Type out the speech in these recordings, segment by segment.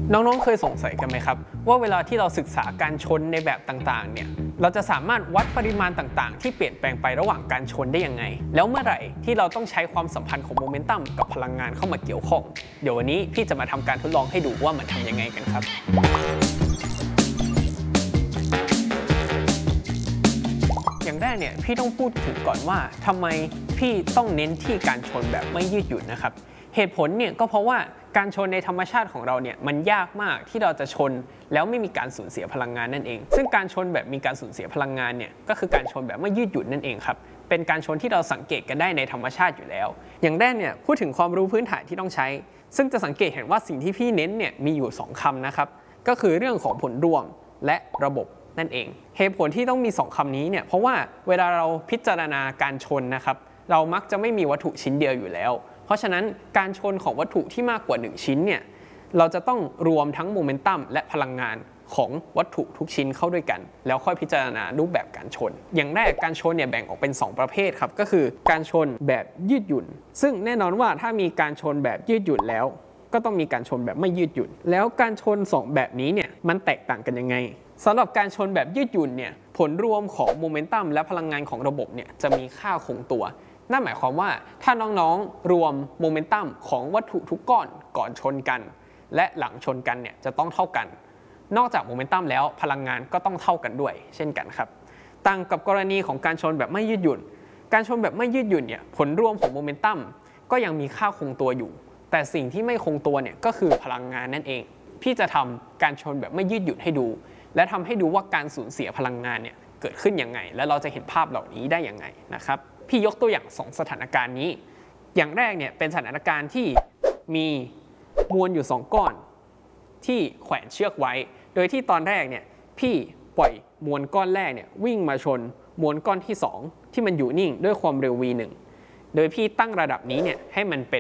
น้องๆเคยสงสัยกันไหมครับว่าเวลาที่เราศึกษาการชนในแบบต่างๆเนี่ยเราจะสามารถวัดปริมาณต่างๆที่เปลี่ยนแปลงไประหว่างการชนได้ยังไงแล้วเมื่อไหร่ที่เราต้องใช้ความสัมพันธ์ของโมเมนตัมกับพลังงานเข้ามาเกี่ยวข้องเดี๋ยววันนี้พี่จะมาทำการทดลองให้ดูว่ามันทำยังไงกันครับอย่างแรกเนี่ยพี่ต้องพูดถึงก่อนว่าทำไมพี่ต้องเน้นที่การชนแบบไม่ยืดหยุ่นนะครับเหตุผลเนี่ยก็เพราะว่าการชนในธรรมชาติของเราเนี่ยมันยากมากที่เราจะชนแล้วไม่มีการสูญเสียพลังงานนั่นเองซึ่งการชนแบบมีการสูญเสียพลังงานเนี่ยก็คือการชนแบบไม่ยืดหยุ่นนั่นเองครับเป็นการชนที่เราสังเกตกันได้ในธรรมชาติอยู่แล้วอย่างแรกเนี่ยพูดถึงความรู้พื้นฐานที่ต้องใช้ซึ่งจะสังเกตเห็นว่าสิ่งที่พี่เน้นเนี่ยมีอยู่2คำนะครับก็คือเรื่องของผลรวมและระบบนั่นเองเหตุผลที่ต้องมี2คำนี้เนี่ยเพราะว่าเวลาเราพิจารณาการชนนะครับเรามักจะไม่มีวัตถุชิ้นเดียวอยู่แล้วเพราะฉะนั้นการชนของวัตถุที่มากกว่า1ชิ้นเนี่ยเราจะต้องรวมทั้งโมเมนตัมและพลังงานของวัตถุทุกชิ้นเข้าด้วยกันแล้วค่อยพิจารณารูปแบบการชนอย่างแรกการชนเนี่ยแบ่งออกเป็น2ประเภทครับก็คือการชนแบบยืดหยุ่นซึ่งแน่นอนว่าถ้ามีการชนแบบยืดหยุ่นแล้วก็ต้องมีการชนแบบไม่ยืดหยุ่นแล้วการชน2แบบนี้เนี่ยมันแตกต่างกันยังไงสำหรับการชนแบบยืดหยุ่นเนี่ยผลรวมของโมเมนตัมและพลังงานของระบบเนี่ยจะมีค่าคงตัวนั่นหมายความว่าถ้าน้องๆรวมโมเมนตัมของวัตถุทุกก้อนก่อนชนกันและหลังชนกันเนี่ยจะต้องเท่ากันนอกจากโมเมนตัมแล้วพลังงานก็ต้องเท่ากันด้วยเช่นกันครับต่างกับกรณีของการชนแบบไม่ยืดหยุ่นการชนแบบไม่ยืดหยุ่นเนี่ยผลรวมของโมเมนตัมก็ยังมีค่าคงตัวอยู่แต่สิ่งที่ไม่คงตัวเนี่ยก็คือพลังงานนั่นเองพี่จะทำการชนแบบไม่ยืดหยุ่นให้ดูและทำให้ดูว่าการสูญเสียพลังงานเนี่ยเกิดขึ้นยังไงและเราจะเห็นภาพเหล่านี้ได้ยังไงนะครับพี่ยกตัวอย่าง2สถานการณ์นี้อย่างแรกเนี่ยเป็นสถานการณ์ที่มีมวลอยู่2ก้อนที่แขวนเชือกไว้โดยที่ตอนแรกเนี่ยพี่ปล่อยมวลก้อนแรกเนี่ยวิ่งมาชนมวลก้อนที่2ที่มันอยู่นิ่งด้วยความเร็ว v1 โดยพี่ตั้งระดับนี้เนี่ยให้มันเป็น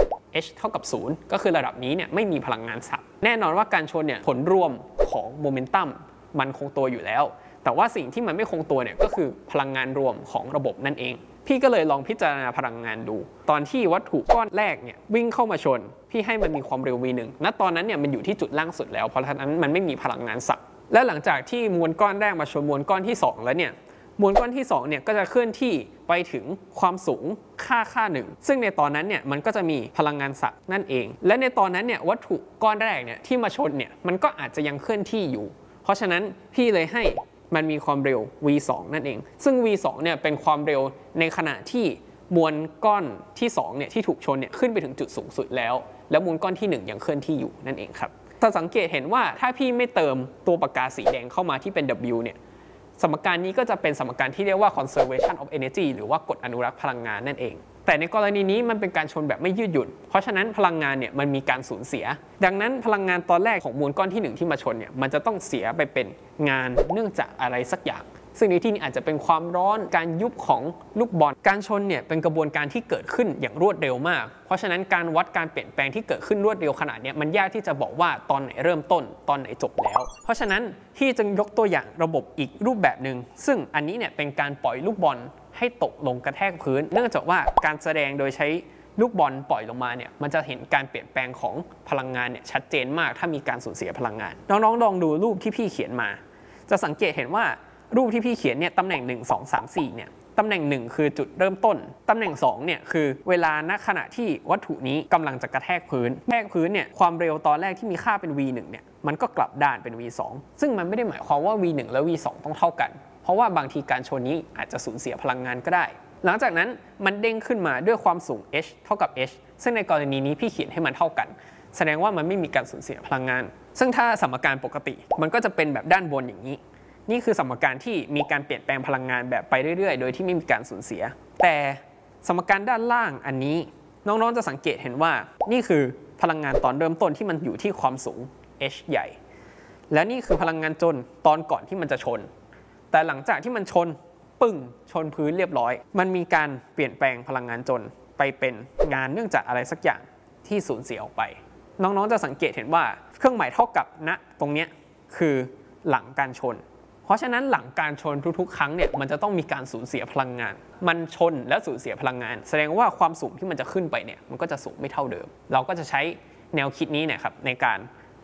h เท่ากับ0ก็คือระดับนี้เนี่ยไม่มีพลังงานสับแน่นอนว่าการชนเนี่ยผลรวมของโมเมนตัมมันคงตัวอยู่แล้วแต่ว่าสิ่งที่มันไม่คงตัวเนี่ยก็คือพลังงานรวมของระบบนั่นเองพี่ก็เลยลองพิจารณาพลังงานดูตอนที่วัตถุก้อนแรกเนี่ยวิ่งเข้ามาชนพี่ให้มันมีความเร็ว v1 ณตอนนั้นเนี่ยมันอยู่ที่จุดล่างสุดแล้วเพราะฉะนั้นมันไม่มีพลังงานสับและหลังจากที่มวลก้อนแรกมาชนมวลก้อนที่2แล้วเนี่ยมวลก้อนที่2เนี่ยก็จะเคลื่อนที่ไปถึงความสูงค่าหนึ่งซึ่งในตอนนั้นเนี่ยมันก็จะมีพลังงานสับนั่นเองและในตอนนั้นเนี่ยวัตถุก้อนแรกเนี่ยที่มาชนเนี่ยมันก็อาจจะยังเคลื่อนที่อยู่เพราะฉะนั้นพี่เลยให้มันมีความเร็ว v2 นั่นเองซึ่ง v2 เนี่ยเป็นความเร็วในขณะที่มวลก้อนที่2เนี่ยที่ถูกชนเนี่ยขึ้นไปถึงจุดสูงสุดแล้วมวลก้อนที่1ยังเคลื่อนที่อยู่นั่นเองครับถ้าสังเกตเห็นว่าถ้าพี่ไม่เติมตัวปากกาสีแดงเข้ามาที่เป็น w เนี่ยสมการนี้ก็จะเป็นสมการที่เรียกว่า conservation of energy หรือว่ากฎอนุรักษ์พลังงานนั่นเองแต่ในกรณีนี้มันเป็นการชนแบบไม่ยืดหยุ่นเพราะฉะนั้นพลังงานเนี่ยมันมีการสูญเสียดังนั้นพลังงานตอนแรกของมวลก้อนที่1ที่มาชนเนี่ยมันจะต้องเสียไปเป็นงานเนื่องจากอะไรสักอย่างซึ่งในที่นี้อาจจะเป็นความร้อนการยุบของลูกบอลการชนเนี่ยเป็นกระบวนการที่เกิดขึ้นอย่างรวดเร็วมากเพราะฉะนั้นการวัดการเปลี่ยนแปลงที่เกิดขึ้นรวดเร็วขนาดนี้มันยากที่จะบอกว่าตอนไหนเริ่มต้นตอนไหนจบแล้วเพราะฉะนั้นที่จึงยกตัวอย่างระบบอีกรูปแบบหนึ่งซึ่งอันนี้เนี่ยเป็นการปล่อยลูกบอลให้ตกลงกระแทกพื้นเนื่องจากว่าการแสดงโดยใช้ลูกบอลปล่อยลงมาเนี่ยมันจะเห็นการเปลี่ยนแปลงของพลังงานเนี่ยชัดเจนมากถ้ามีการสูญเสียพลังงานน้องๆลองดูรูปที่พี่เขียนมาจะสังเกตเห็นว่ารูปที่พี่เขียนเนี่ยตำแหน่ง1 2 3 4เนี่ยตำแหน่ง1คือจุดเริ่มต้นตำแหน่ง2เนี่ยคือเวลาณขณะที่วัตถุนี้กำลังจะกระแทกพื้นเนี่ยความเร็วตอนแรกที่มีค่าเป็น v1 เนี่ยมันก็กลับด้านเป็น v2 ซึ่งมันไม่ได้หมายความว่า v1 และ v2 ต้องเท่ากันเพราะว่าบางทีการชนนี้อาจจะสูญเสียพลังงานก็ได้หลังจากนั้นมันเด้งขึ้นมาด้วยความสูง h เท่ากับ h ซึ่งในกรณีนี้พี่เขียนให้มันเท่ากันแสดงว่ามันไม่มีการสูญเสียพลังงานซึ่งถ้าสมการปกติมันก็จะเป็นแบบด้านบนอย่างนี้นี่คือสมการที่มีการเปลี่ยนแปลงพลังงานแบบไปเรื่อยๆโดยที่ไม่มีการสูญเสียแต่สมการด้านล่างอันนี้น้องๆจะสังเกตเห็นว่านี่คือพลังงานตอนเริ่มต้นที่มันอยู่ที่ความสูง h ใหญ่และนี่คือพลังงานจนตอนก่อนที่มันจะชนแต่หลังจากที่มันชนปึ้งชนพื้นเรียบร้อยมันมีการเปลี่ยนแปลงพลังงานจนไปเป็นงานเนื่องจากอะไรสักอย่างที่สูญเสียออกไปน้องๆจะสังเกตเห็นว่าเครื่องหมายเท่ากับณตรงนี้คือหลังการชนเพราะฉะนั้นหลังการชนทุกๆครั้งเนี่ยมันจะต้องมีการสูญเสียพลังงานมันชนและสูญเสียพลังงานแสดงว่าความสูงที่มันจะขึ้นไปเนี่ยมันก็จะสูงไม่เท่าเดิมเราก็จะใช้แนวคิดนี้เนี่ยครับในการ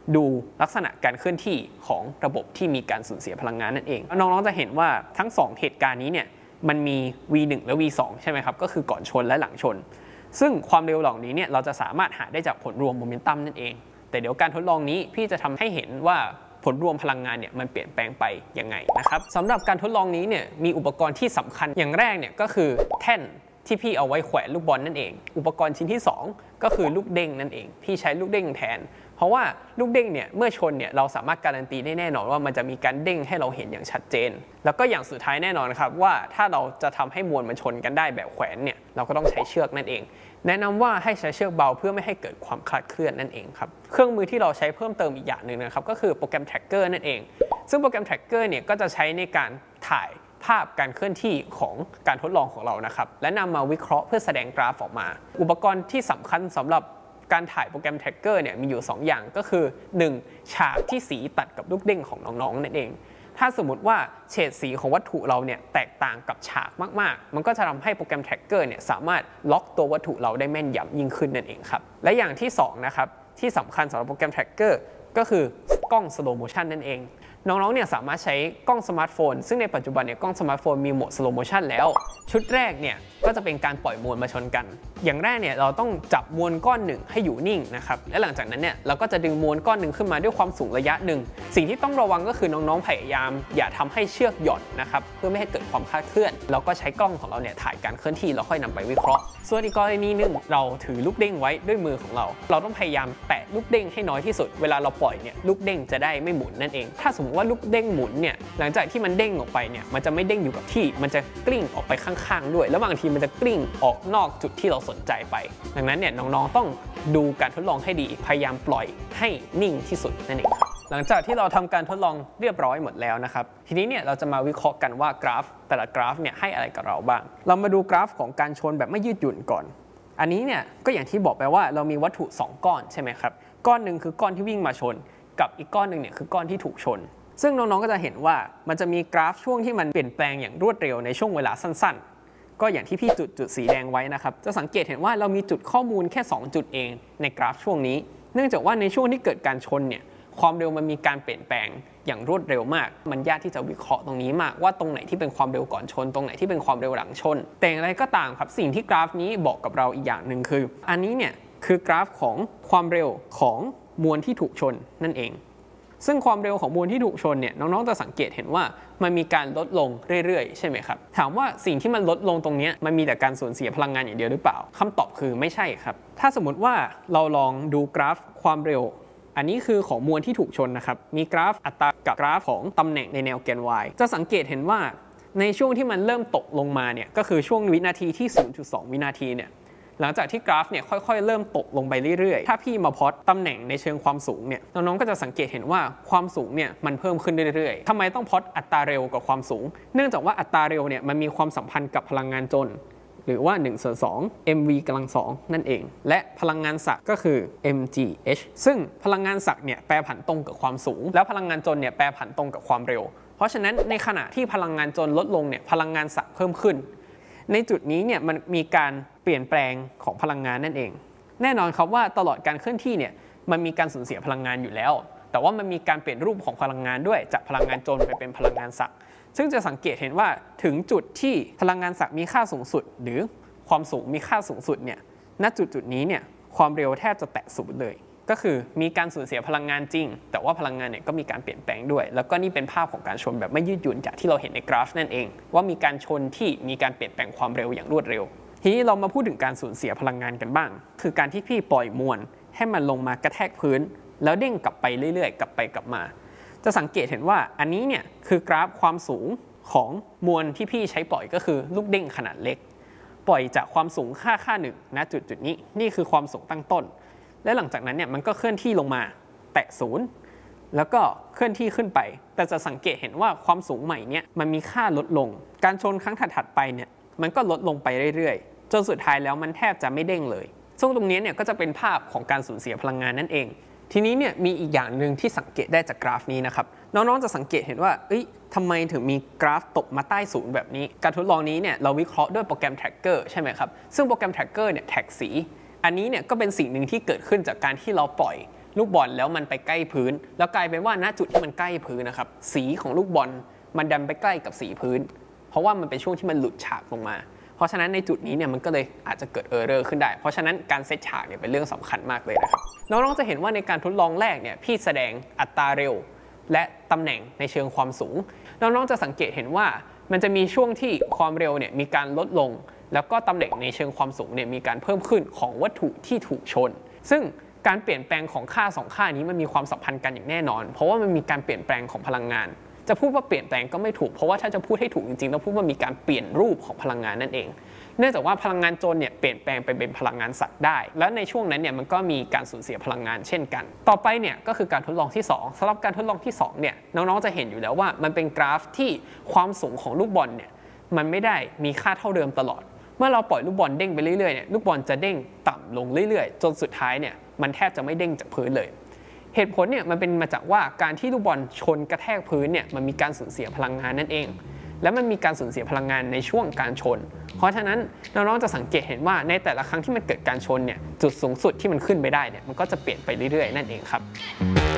ดูลักษณะการเคลื่อนที่ของระบบที่มีการสูญเสียพลังงานนั่นเองน้องๆจะเห็นว่าทั้ง2เหตุการณ์นี้เนี่ยมันมี v1 และ v2 ใช่ไหมครับก็คือก่อนชนและหลังชนซึ่งความเร็วเหล่านี้เนี่ยเราจะสามารถหาได้จากผลรวมโมเมนตัมนั่นเองแต่เดี๋ยวการทดลองนี้พี่จะทำให้เห็นว่าผลรวมพลังงานเนี่ยมันเปลี่ยนแปลงไปยังไงนะครับสำหรับการทดลองนี้เนี่ยมีอุปกรณ์ที่สำคัญอย่างแรกเนี่ยก็คือแท่นที่พี่เอาไว้แขวนลูกบอลนั่นเองอุปกรณ์ชิ้นที่2ก็คือลูกเด้งนั่นเองพี่ใช้ลูกเด้งแทนเพราะว่าลูกเด้งเนี่ยเมื่อชนเนี่ยเราสามารถการันตีได้แน่นอนว่ามันจะมีการเด้งให้เราเห็นอย่างชัดเจนแล้วก็อย่างสุดท้ายแน่นอนครับว่าถ้าเราจะทำให้มวลมันชนกันได้แบบแขวนเนี่ยเราก็ต้องใช้เชือกนั่นเองแนะนำว่าให้ใช้เชือกเบาเพื่อไม่ให้เกิดความคลาดเคลื่อนนั่นเองครับเครื่องมือที่เราใช้เพิ่มเติมอีกอย่างหนึ่งนะครับก็คือโปรแกรม Tracker นั่นเองซึ่งโปรแกรม Tracker เนี่ยก็จะใช้ในการถ่ายภาพการเคลื่อนที่ของการทดลองของเรานะครับและนำมาวิเคราะห์เพื่อแสดงกราฟออกมาอุปกรณ์ที่สำคัญสำหรับการถ่ายโปรแกรม Tracker เนี่ยมีอยู่2อย่างก็คือ1ฉากที่สีตัดกับลูกเด้งของน้องๆนั่นเองถ้าสมมติว่าเฉดสีของวัตถุเราเนี่ยแตกต่างกับฉากมากๆมันก็จะทำให้โปรแกรม Tracker เนี่ยสามารถล็อกตัววัตถุเราได้แม่นยำยิ่งขึ้นนั่นเองครับและอย่างที่2นะครับที่สำคัญสำหรับโปรแกรม Tracker ก็คือกล้อง Slow Motion นั่นเองน้องๆเนี่ยสามารถใช้กล้องสมาร์ทโฟนซึ่งในปัจจุบันเนี่ยกล้องสมาร์ทโฟนมีโหมด Slow Motion แล้วชุดแรกเนี่ยก็จะเป็นการปล่อยมวลมาชนกันอย่างแรกเนี่ยเราต้องจับมวลก้อนหนึ่งให้อยู่นิ่งนะครับและหลังจากนั้นเนี่ยเราก็จะดึงมวลก้อนหนึ่งขึ้นมาด้วยความสูงระยะหนึ่งสิ่งที่ต้องระวังก็คือน้องๆพยายามอย่าทำให้เชือกหย่อนนะครับเพื่อไม่ให้เกิดความคลาดเคลื่อนเราก็ใช้กล้องของเราเนี่ยถ่ายการเคลื่อนที่แล้วค่อยนำไปวิเคราะห์ส่วนอีกกรณีหนึ่งเราถือลูกเด้งไว้ด้วยมือของเราต้องพยายามแตะลูกเด้งให้น้อยที่สุดเวลาเราปล่อยเนี่ยลูกเด้งจะได้ไม่หมุนนั่นเองถ้าสมมติว่าลูกเด้งหมุนเนี่ยหลังจากที่มันเด้งออกไปเนี่ยมันจะไม่เด้งอยู่กับที่มันจะกลิ้งออกไปข้างๆด้วยแล้วบางทีมันจะกลิ้งออกนอกจุดที่เราสนใจไปดังนั้นเนี่ยน้องๆต้องดูการทดลองให้ดีพยายามปล่อยให้นิ่งที่สุดนั่นเองหลังจากที่เราทำการทดลองเรียบร้อยหมดแล้วนะครับทีนี้เนี่ยเราจะมาวิเคราะห์กันว่ากราฟแต่ละกราฟเนี่ยให้อะไรกับเราบ้างเรามาดูกราฟของการชนแบบไม่ยืดหยุ่นก่อนอันนี้เนี่ยก็อย่างที่บอกไปว่าเรามีวัตถุ2ก้อนใช่ไหมครับก้อนหนึ่งคือก้อนที่วิ่งมาชนกับอีกก้อนหนึ่งเนี่ยคือก้อนที่ถูกชนซึ่งน้องๆก็จะเห็นว่ามันจะมีกราฟช่วงที่มันเปลี่ยนแปลงอย่างรวดเร็วในช่วงเวลาสั้นๆก็อย่างที่พี่จุดสีแดงไว้นะครับจะสังเกตเห็นว่าเรามีจุดข้อมูลแค่2จุดเองในกราฟช่วงนี้เนื่องจากว่าในช่วงที่เกิดการชนเนี่ยความเร็วมันมีการเปลี่ยนแปลงอย่างรวดเร็วมากมันยากที่จะวิเคราะห์ตรงนี้มากว่าตรงไหนที่เป็นความเร็วก่อนชนตรงไหนที่เป็นความเร็วหลังชนแต่อย่างไรก็ตามครับสิ่งที่กราฟนี้บอกกับเราอีกอย่างหนึ่งคืออันนี้เนี่ยคือกราฟของความเร็วของมวลที่ถูกชนนั่นเองซึ่งความเร็วของมวลที่ถูกชนเนี่ยน้องๆจะสังเกตเห็นว่ามันมีการลดลงเรื่อยๆใช่ไหมครับถามว่าสิ่งที่มันลดลงตรงนี้มันมีแต่การสูญเสียพลังงานอย่างเดียวหรือเปล่าคำตอบคือไม่ใช่ครับถ้าสมมติว่าเราลองดูกราฟความเร็วอันนี้คือของมวลที่ถูกชนนะครับมีกราฟอัตรากับกราฟของตำแหน่งในแนวแกน y จะสังเกตเห็นว่าในช่วงที่มันเริ่มตกลงมาเนี่ยก็คือช่วงวินาทีที่ 0.2 วินาทีเนี่ยหลังจากที่กราฟเนี่ยค่อยๆเริ่มตกลงไปเรื่อยๆถ้าพี่มาพล็อตตำแหน่งในเชิงความสูงเนี่ยน้องๆก็จะสังเกตเห็นว่าความสูงเนี่ยมันเพิ่มขึ้นเรื่อยๆทำไมต้องพล็อตอัตราเร็วกับความสูงเนื่องจากว่าอัตราเร็วเนี่ยมันมีความสัมพันธ์กับพลังงานจนหรือว่า1/2 mv กำลัง2นั่นเองและพลังงานศักย์ก็คือ mgh ซึ่งพลังงานศักย์เนี่ยแปรผันตรงกับความสูงแล้วพลังงานจนเนี่ยแปรผันตรงกับความเร็วเพราะฉะนั้นในขณะที่พลังงานจนลดลงเนี่ยพลังงานศักย์เพิ่มขึ้นในจุดนี้เนี่ยมันมีการเปลี่ยนแปลงของพลังงานนั่นเองแน่นอนครับว่าตลอดการเคลื่อนที่เนี่ยมันมีการสูญเสียพลังงานอยู่แล้วแต่ว่ามันมีการเปลี่ยนรูปของพลังงานด้วยจากพลังงานจนไปเป็นพลังงานศักย์ซึ่งจะสังเกตเห็นว่าถึงจุดที่พลังงานศักย์มีค่าสูงสุดหรือความสูงมีค่าสูงสุดเนี่ยณจุดนี้เนี่ยความเร็วแทบจะแตะศูนย์เลยก็คือมีการสูญเสียพลังงานจริงแต่ว่าพลังงานเนี่ยก็มีการเปลี่ยนแปลงด้วยแล้วก็นี่เป็นภาพของการชนแบบไม่ยืดหยุ่นจากที่เราเห็นในกราฟนั่นเองว่ามีการชนที่มีการเปลี่ยนแปลงความเร็วอย่างรวดเร็วทีนี้เรามาพูดถึงการสูญเสียพลังงานกันบ้างคือการที่พี่ปล่อยมวลให้มันลงมากระแทกพื้นแล้วเด้งกลับไปเรื่อยๆกลับไปกลับมาจะสังเกตเห็นว่าอันนี้เนี่ยคือกราฟความสูงของมวลที่พี่ใช้ปล่อยก็คือลูกเด้งขนาดเล็กปล่อยจากความสูงค่าหนึ่งณจุดนี้นี่คือความสูงตั้งต้นและหลังจากนั้นเนี่ยมันก็เคลื่อนที่ลงมาแตะศูนย์แล้วก็เคลื่อนที่ขึ้นไปแต่จะสังเกตเห็นว่าความสูงใหม่เนี่ยมันมีค่าลดลงการชนครั้งถัดๆไปเนี่ยมันก็ลดลงไปเรื่อยๆจนสุดท้ายแล้วมันแทบจะไม่เด้งเลยซึ่งตรงนี้เนี่ยก็จะเป็นภาพของการสูญเสียพลังงานนั่นเองทีนี้เนี่ยมีอีกอย่างหนึ่งที่สังเกตได้จากกราฟนี้นะครับน้องๆจะสังเกตเห็นว่าทำไมถึงมีกราฟตกมาใต้ศูนย์แบบนี้การทดลองนี้เนี่ยเราวิเคราะห์ด้วยโปรแกรม Tracker ใช่ไหมครับซึ่งโปรแกรม Tracker เนี่ยแท็กสีอันนี้เนี่ยก็เป็นสิ่งหนึ่งที่เกิดขึ้นจากการที่เราปล่อยลูกบอลแล้วมันไปใกล้พื้นแล้วกลายเป็นว่าณจุดที่มันใกล้พื้นนะครับสีของลูกบอลมันดันไปใกล้กับสีพื้นเพราะว่ามันเป็นช่วงที่มันหลุดฉากลงมาเพราะฉะนั้นในจุดนี้เนี่ยมันก็เลยอาจจะเกิดเออร์เรอร์ขึ้นได้เพราะฉะนั้นการเซตฉากเนี่ยเป็นเรื่องสำคัญมากเลยนะครับน้องๆจะเห็นว่าในการทดลองแรกเนี่ยพี่แสดงอัตราเร็วและตำแหน่งในเชิงความสูงน้องๆจะสังเกตเห็นว่ามันจะมีช่วงที่ความเร็วเนี่ยมีการลดลงแล้วก็ตำแหน่งในเชิงความสูงเนี่ยมีการเพิ่มขึ้นของวัตถุที่ถูกชนซึ่งการเปลี่ยนแปลงของค่า2ค่านี้มันมีความสัมพันธ์กันอย่างแน่นอนเพราะว่ามันมีการเปลี่ยนแปลงของพลังงานจะพูดว่าเปลี่ยนแปลงก็ไม่ถูกเพราะว่าถ้าจะพูดให้ถูกจริงๆต้องพูดว่ามีการเปลี่ยนรูปของพลังงานนั่นเองเนื่องจากว่าพลังงานจนเนี่ยเปลี่ยนแปลงไปเป็นพลังงานสัตว์ได้และในช่วงนั้นเนี่ยมันก็มีการสูญเสียพลังงานเช่นกันต่อไปเนี่ยก็คือการทดลองที่2สำหรับการทดลองที่2เนี่ยน้องๆจะเห็นอยู่แล้วว่ามันเป็นกราฟที่ความสูงของลูกบอลเนี่ยมันไม่ได้มีค่าเท่าเดิมตลอดเมื่อเราปล่อยลูกบอลเด้งไปเรื่อยๆเนี่ยลูกบอลจะเด้งต่ำลงเรื่อยๆจนสุดท้ายเนี่ยมันแทบจะไม่เด้งจากพื้นเลยเหตุผลเนี่ยมันเป็นมาจากว่าการที่ลูกบอลชนกระแทกพื้นเนี่ยมันมีการสูญเสียพลังงานนั่นเองและมันมีการสูญเสียพลังงานในช่วงการชนเพราะฉะนั้นน้องๆจะสังเกตเห็นว่าในแต่ละครั้งที่มันเกิดการชนเนี่ยจุดสูงสุดที่มันขึ้นไปได้เนี่ยมันก็จะเปลี่ยนไปเรื่อยๆนั่นเองครับ